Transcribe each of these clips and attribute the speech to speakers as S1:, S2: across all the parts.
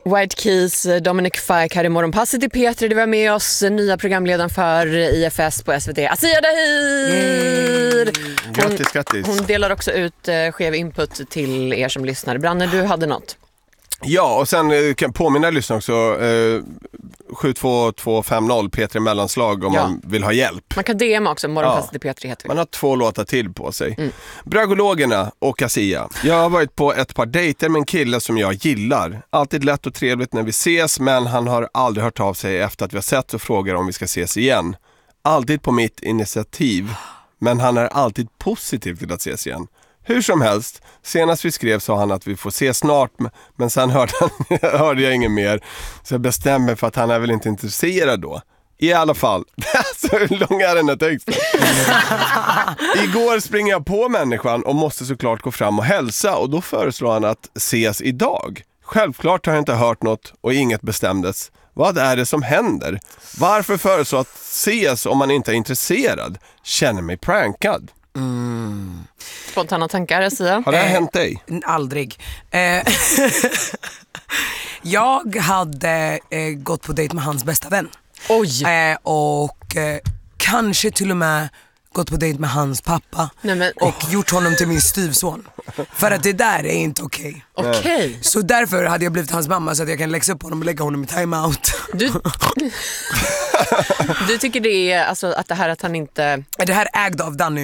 S1: White Keys, Dominic Fike här i Morgonpasset i P3. Det var med oss nya programledaren för IFS på SVT, Asia Dahir.
S2: Grattis.
S1: Hon delar också ut skev input till er som lyssnar. Branne, du hade något?
S2: Ja, och sen kan jag påminna lyssna också 72250 P3 mellanslag om man vill ha hjälp.
S1: Man kan DM också, Morgonpasset i P3 heter vi.
S2: Man har 2 låtar till på sig. Bragologerna och Asia. Jag har varit på ett par dejter med en kille som jag gillar. Alltid lätt och trevligt när vi ses, men han har aldrig hört av sig efter att vi har sett och frågar om vi ska ses igen. Alltid på mitt initiativ, men han är alltid positiv till att ses igen. Hur som helst, senast vi skrev sa han att vi får se snart, men sen hörde jag inget mer. Så jag bestämde mig för att han är väl inte intresserad då. I alla fall, så lång är den här texten. Igår springer jag på människan och måste såklart gå fram och hälsa, och då föreslår han att ses idag. Självklart har jag inte hört något och inget bestämdes. Vad är det som händer? Varför föreslå att ses om man inte är intresserad? Känner mig prankad.
S1: Spontana tankar, Asia?
S2: Har det hänt dig?
S3: Aldrig. Jag hade gått på dejt med hans bästa vän.
S1: Oj!
S3: Och kanske till och med gått på dejt med hans pappa.
S1: Nej, men...
S3: och gjort honom till min styvson. För att det där är inte okej.
S1: Okej.
S3: Så därför hade jag blivit hans mamma, så att jag kan läxa upp honom och lägga honom i timeout.
S1: Du tycker det är alltså att det här att han inte...
S3: Det här är ägd av Danny.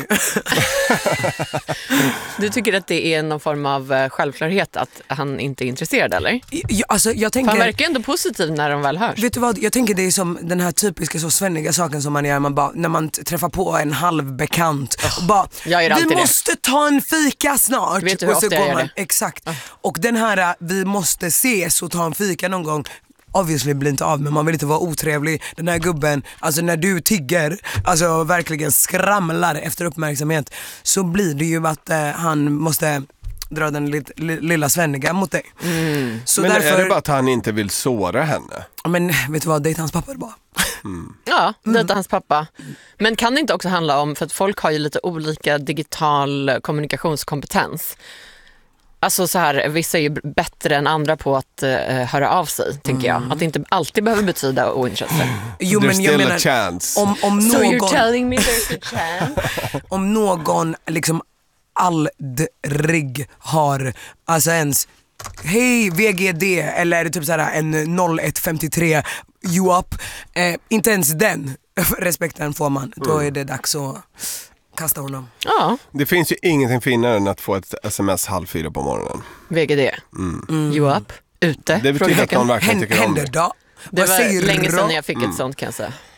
S1: Du tycker att det är någon form av självklarhet att han inte är intresserad, eller?
S3: Jag tänker...
S1: Han verkar ändå positiv när de väl hörs.
S3: Vet du vad, jag tänker det är som den här typiska så svenniga saken som man gör när man träffar på en halvbekant och bara, vi måste ta en fika snart.
S1: Vet du hur ofta jag gör det?
S3: Exakt. Och den här, vi måste ses och ta en fika någon gång, obviously blir inte av, men man vill inte vara otrevlig. Den här gubben, alltså när du tigger, alltså verkligen skramlar efter uppmärksamhet, så blir det ju att han måste dra den lilla svenniga mot dig. Så
S2: men
S3: därför...
S2: är det bara att han inte vill såra henne?
S3: Men vet du vad, dejta hans pappa är bara.
S1: Ja, dejta hans pappa. Men kan det inte också handla om, för att folk har ju lite olika digital kommunikationskompetens. Alltså så här, vissa är ju bättre än andra på att höra av sig, tänker jag. Att det inte alltid behöver betyda ointresse.
S3: Jo, men jag menar,
S2: a chance.
S3: Om någon,
S1: so you're telling me there's a chance?
S3: Om någon liksom aldrig har, alltså ens hej VGD eller typ såhär en 0153 you up, inte ens den respekten får man. Då är det dags att kasta honom.
S1: Ja.
S2: Det finns ju ingenting finare än att få ett sms 3:30 på morgonen.
S1: VGD. You up? Ute?
S2: Det betyder att någon verkligen tycker om
S3: Händer
S2: dig.
S3: då?
S1: Det var länge sedan jag fick ett sånt, kan jag säga.